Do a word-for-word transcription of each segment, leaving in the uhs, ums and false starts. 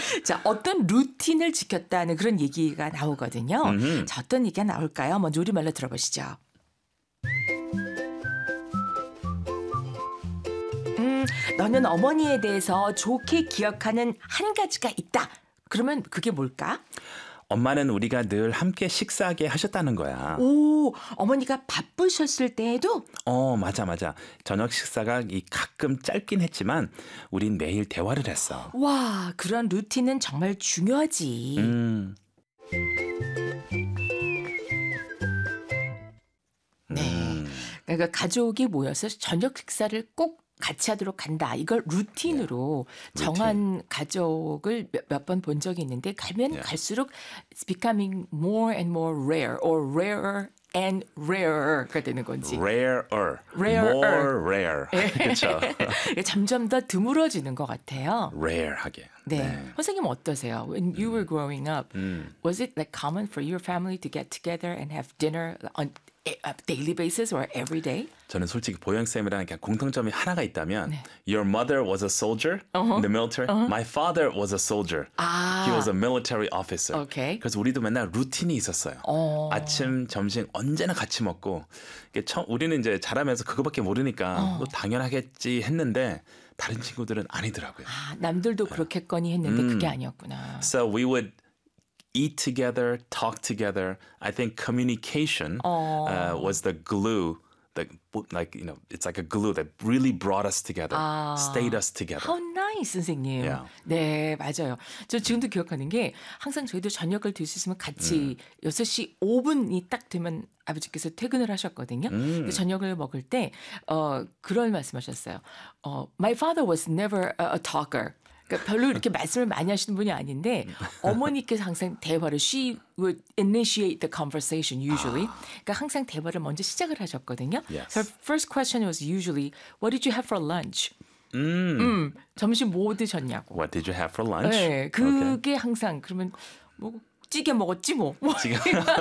자, 어떤 루틴을 지켰다는 그런 얘기가 나오거든요. 음흠. 자, 어떤 얘기가 나올까요? 먼저 우리말로 들어보시죠. 음, 너는 어머니에 대해서 좋게 기억하는 한 가지가 있다. 그러면 그게 뭘까? 엄마는 우리가 늘 함께 식사하게 하셨다는 거야. 오, 어머니가 바쁘셨을 때에도? 어, 맞아, 맞아. 저녁 식사가 이 가끔 짧긴 했지만 우린 매일 대화를 했어. 와, 그런 루틴은 정말 중요하지. 음. 네. 음. 그러니까 가족이 모여서 저녁 식사를 꼭 같이 하도록 한다. 이걸 루틴으로 네. 정한 가족을 몇 번 본 적이 있는데 가면 네. 갈수록 it's becoming more and more rare or rarer and rare가 되는 건지. rarer. Rarer. more rare. 그렇죠. 점점 더 드물어지는 것 같아요. rare하게. 네. 네. 선생님 어떠세요? When you were growing up, 음. was it like common for your family to get together and have dinner on a daily basis or every day? 저는 솔직히 보영쌤이랑 그냥 공통점이 하나가 있다면 네. Your mother was a soldier Uh-huh. in the military. Uh-huh. My father was a soldier. 아. He was a military officer. Okay. 그래서 우리도 맨날 루틴이 있었어요. 어. 아침, 점심 언제나 같이 먹고 이게 처음, 우리는 이제 자라면서 그거밖에 모르니까 어. 뭐 당연하겠지 했는데 다른 친구들은 아니더라고요. 아, 남들도 그렇겠거니 했는데 음. 그게 아니었구나. So we would eat together, talk together. I think communication 어. uh, was the glue that, like, you know, it's like a glue that really brought us together, 아. stayed us together. How nice, 선생님. Yeah. 네, 맞아요. 저 지금도 기억하는 게 항상 저희도 저녁을 드실 수 있으면 같이 여섯 시 오 분이 딱 되면 아버지께서 퇴근을 하셨거든요. 음. 근데 저녁을 먹을 때 어, 그런 말씀하셨어요. 어, My father was never a, a talker. 그러니까 별로 이렇게 말씀을 많이 하시는 분이 아닌데 어머니께서 항상 대화를 she would initiate the conversation usually. 그러니까 항상 대화를 먼저 시작을 하셨거든요. Yes. So her first question was usually what did you have for lunch? 음. 음, 점심 뭐 드셨냐고. What did you have for lunch? 네, Okay. 그게 항상 그러면 뭐 찌개 먹었지 뭐. 뭐. 지금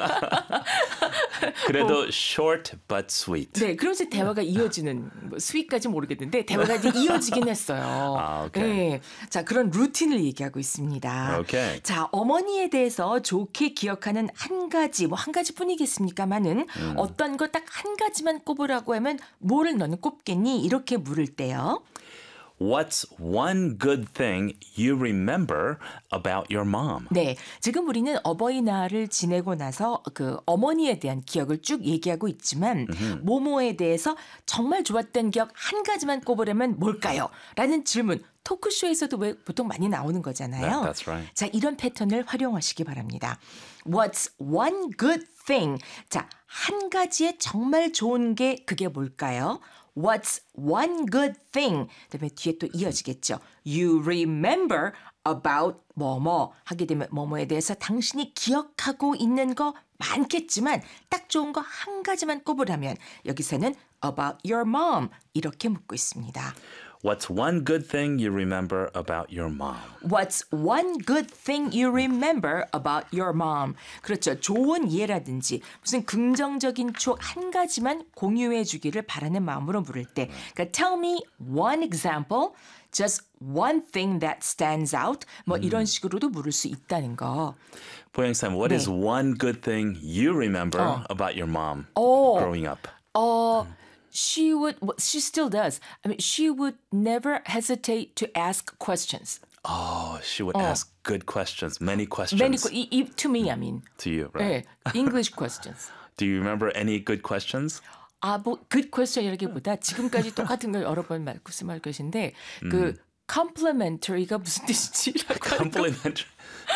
그래도 short but sweet. 네, 그러면서 대화가 이어지는 뭐 스윗까지 모르겠는데 대화가 이제 이어지긴 했어요. 아, 오케이. 네, 자 그런 루틴을 얘기하고 있습니다. 오케이. 자 어머니에 대해서 좋게 기억하는 한 가지 뭐 한 가지뿐이겠습니까만은 음. 어떤 거 딱 한 가지만 꼽으라고 하면 뭐를 너는 꼽겠니? 이렇게 물을 때요. What's one good thing you remember about your mom? 네, 지금 우리는 어버이날을 지내고 나서 그 어머니에 대한 기억을 쭉 얘기하고 있지만 모모에 대해서 정말 좋았던 기억 한 가지만 꼽으려면 뭘까요? 라는 질문 토크쇼에서도 왜 보통 많이 나오는 거잖아요. That- that's right. 자, 이런 패턴을 활용하시기 바랍니다. What's one good thing? 자, 한 가지의 정말 좋은 게 그게 뭘까요? What's one good thing? 그다음에 뒤에 또 이어지겠죠. You remember about 뭐뭐 하게 되면 뭐뭐에 대해서 당신이 기억하고 있는 거 많겠지만 딱 좋은 거 한 가지만 꼽으라면 여기서는 about your mom 이렇게 묻고 있습니다. What's one good thing you remember about your mom? What's one good thing you remember about your mom? 그렇죠. 좋은 예라든지 무슨 긍정적인 추억 한 가지만 공유해 주기를 바라는 마음으로 물을 때 그러니까 tell me one example, just one thing that stands out 뭐 이런 식으로도 물을 수 있다는 거. 보영쌤, what 네. is one good thing you remember 어. about your mom 어. growing up? 어, she would, well, she still does. I mean, she would never hesitate to ask questions. Oh, she would ask good questions, many questions Many, que- i- i- to me, I mean. to you, right? 네, English questions. Do you remember any good questions? 아, 뭐 good question이라기보다 지금까지 똑같은 걸 여러 번 말씀할 것인데 그 complimentary가 무슨 뜻이지라고 Complimentary.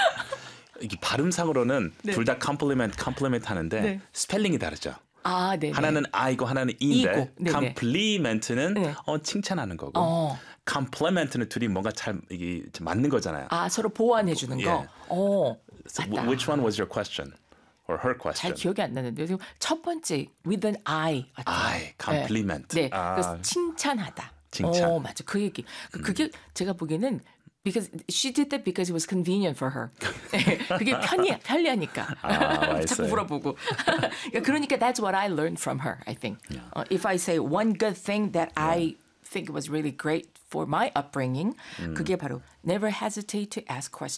이게 발음상으로는 네. 둘 다 compliment, compliment 하는데 네. 스펠링이 다르죠. 아, 네. 하나는 I고 하나는 E인데 E고, 네네. compliment는 네. 어, 칭찬하는 거고 어. compliment는 둘이 뭔가 잘 이게 맞는 거잖아요. 아, 서로 보완해 주는 거. 예. 어. So 맞다. which one was your question or her 잘 question? 기억이 안 나는데 지금 첫 번째 with an I 같아요. I, compliment. 네, 네. 아. 그래서 칭찬하다. 칭찬. 어, 맞아. 그 얘기. 그- 그게 제가 보기에는 because she did that because it was convenient for her. 네, 그게 편리 편리하니까. 아, I 자꾸 see. 물어보고. 그러니까 that's what I learned from her. I think. Uh, if I say one good thing that I think was really great for my upbringing, 그게 바로 never hesitate to ask questions.